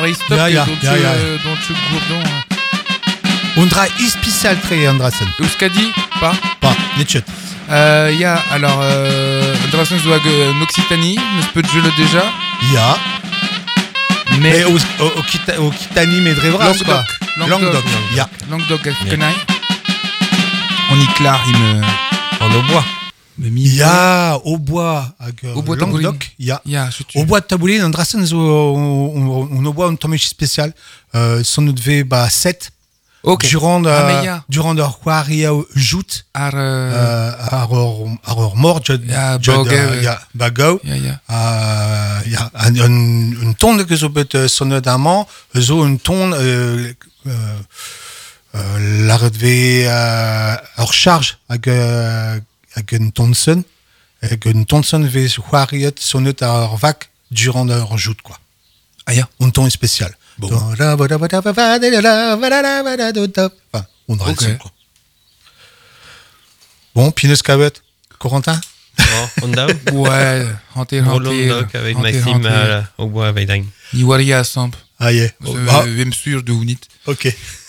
Marie Stop Ja. Deutsche Gordon. Undra ispecialtre Andrassen. Euskadi, pas. Pas, netchet. Ja, alors, Andrassen zo hag en Occitanie, neus peut je le déjà. Ja. Mais Mais Occitanie, mais Drevras, quoi. Languedoc. Ja. Languedoc, Kenai. On y clar, il me... En Aubois. Ja, au bois, Au bois Languedoc. Ja. Ja, je te... Au bois de Taboulin, Andrassen, on au bois un tombé spécial. Son nous devait, 7. Ok. Durant mais ja. durant de Huaria jout Ar... ar mort Ja, Boge. ja bagau Ja. ja un ton que zo bet sonodamment zo un ton la redve hors charge hag un tonson ve Huariet sonot ar vac durant de jout quoi. Ah ja. Un ton spécial. Bon. Enfin, on Ok. okay. Quoi. Bon, Pinus Cabot, Corentin. On dao. Ouais, hanter. Rolandoc avec Maxime à Aubois avec Dain. Iwaria à Samp. Ah, yeah. Oh, Vem sûr de Unit. ok.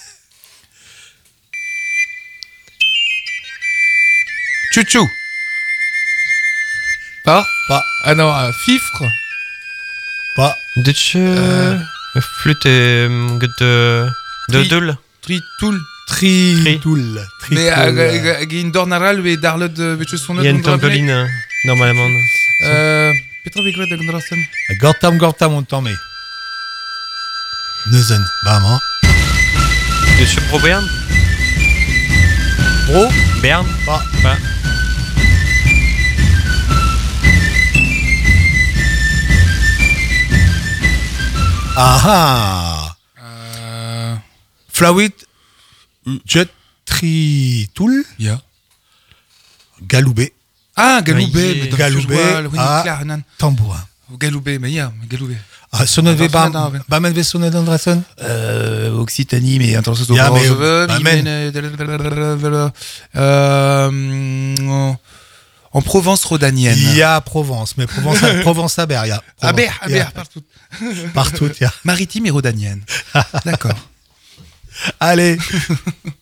Tchou. Pas. Ah non, Fifre. Pas. Dutch flûte de dul. Tritoul. Tritoul. Mais hag in dornaral ve darlot betche son Il y a une trampoline normalement. Petra begret hag Andrassen. Gortam, on t'en met. Neuzen, vraiment. Dutch pro Bern. Bro. Bern. Pas. Ah. Flawit. Jet Tritoul. Ja. Galoubé. Ah, Galoubé. Yeah. Galoubé. Tambourin. Galoubé, mais ja, Galoubé. Ah, sonnet ve Andrassen, Bamen ve sonnet Andrassen. Occitanie, mais Andrassen zo Ja, mais en Provence rhodanienne. Il y a Provence, mais Provence à Berre, il y a. Aber, partout. Partout, il y a. Maritime et rhodanienne. D'accord. Allez.